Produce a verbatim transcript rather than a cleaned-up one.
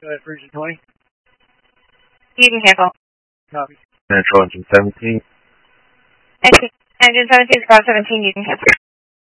Go ahead, Virgin twenty. You can cancel. Copy. Central Engine seventeen. Engine seventeen, Squad seventeen, you can cancel.